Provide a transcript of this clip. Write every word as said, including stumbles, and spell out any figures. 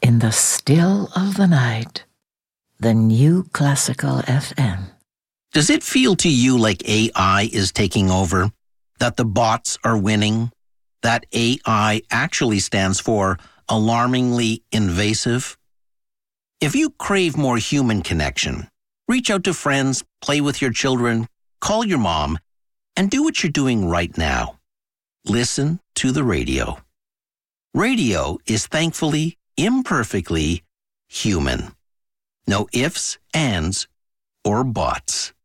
in the still of the night. The New Classical F M. Does it feel to you like A I is taking over? That the bots are winning? That A I actually stands for alarmingly invasive? If you crave more human connection, reach out to friends, play with your children, call your mom, and do what you're doing right now. Listen to the radio. Radio is thankfully, imperfectly human. No ifs, ands, or buts.